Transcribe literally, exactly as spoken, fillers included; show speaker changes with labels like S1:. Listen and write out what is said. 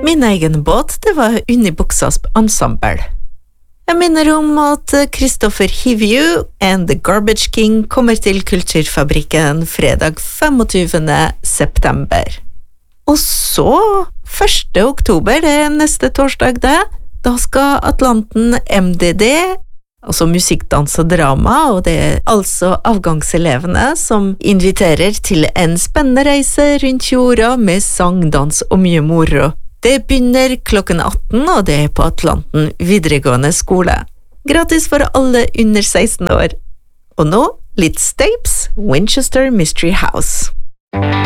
S1: Min egen båt, det var Unibuksas ensemble. Jeg minner om at Kristoffer Hivju and The Garbage King kommer til Kulturfabrikken fredag tjuefemte september. Og så, første oktober, det er neste torsdag det, da skal Atlanten M D D, altså musikk, dans og drama, og det er altså avgangselevene som inviterer til en spennende reise rundt jorda med sang, dans og mye moro. Det begynner klokken atten, og det er på Atlanten videregående skole. Gratis for alle under seksten år. Og nå, litt Stapes, Winchester Mystery House.